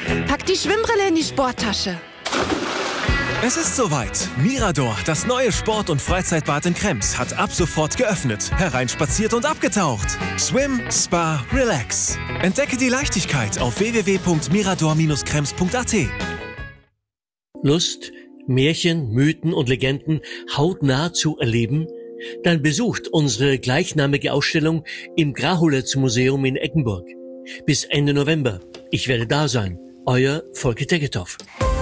Pack die Schwimmbrille in die Sporttasche. Es ist soweit. Mirador, das neue Sport- und Freizeitbad in Krems, hat ab sofort geöffnet, hereinspaziert und abgetaucht. Swim, Spa, Relax. Entdecke die Leichtigkeit auf www.mirador-krems.at. Lust, Märchen, Mythen und Legenden hautnah zu erleben? Dann besucht unsere gleichnamige Ausstellung im Grahulitz-Museum in Eggenburg. Bis Ende November. Ich werde da sein. Euer Volker Tegethoff.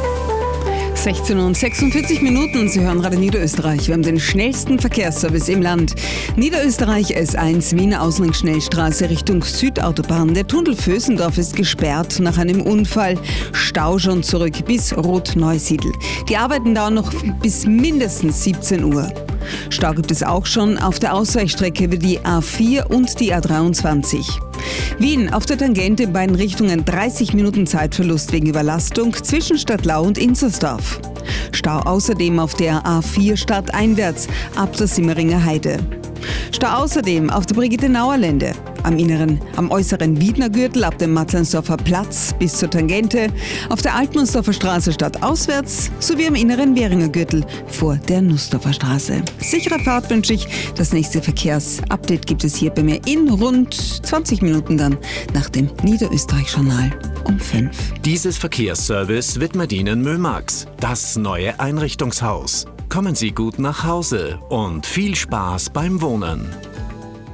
16:46 Minuten. Sie hören Radio Niederösterreich. Wir haben den schnellsten Verkehrsservice im Land. Niederösterreich S1 Wiener Außenringschnellstraße Richtung Südautobahn. Der Tunnel Vösendorf ist gesperrt nach einem Unfall. Stau schon zurück bis Rot-Neusiedl. Die Arbeiten dauern noch bis mindestens 17 Uhr. Stau gibt es auch schon auf der Ausweichstrecke über die A4 und die A23. Wien auf der Tangente in beiden Richtungen 30 Minuten Zeitverlust wegen Überlastung zwischen Stadtlau und Inzersdorf. Stau außerdem auf der A4 stadteinwärts ab der Simmeringer Heide. Stau außerdem auf der Brigitte-Nauer-Lände, am äußeren Wiedner Gürtel ab dem Matzleinsdorfer Platz bis zur Tangente, auf der Altmannsdorfer Straße stadtauswärts sowie am inneren Währinger Gürtel vor der Nussdorfer Straße. Sichere Fahrt wünsche ich. Das nächste Verkehrsupdate gibt es hier bei mir in rund 20 Minuten dann nach dem Niederösterreich-Journal um 5. Dieses Verkehrsservice widmet Ihnen Mömax, das neue Einrichtungshaus. Kommen Sie gut nach Hause und viel Spaß beim Wohnen.